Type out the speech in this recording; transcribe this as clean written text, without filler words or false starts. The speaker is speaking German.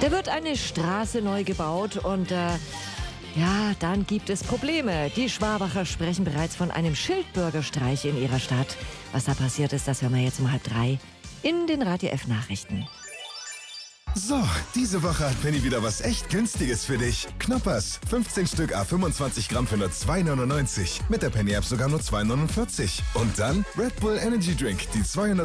Da wird eine Straße neu gebaut und dann gibt es Probleme. Die Schwabacher sprechen bereits von einem Schildbürgerstreich in ihrer Stadt. Was da passiert ist, das hören wir jetzt um 2:30 in den Radio F Nachrichten. So, diese Woche hat Penny wieder was echt Günstiges für dich. Knoppers, 15 Stück à 25 Gramm für nur 2,99. Mit der Penny App sogar nur 2,49. Und dann Red Bull Energy Drink, die 200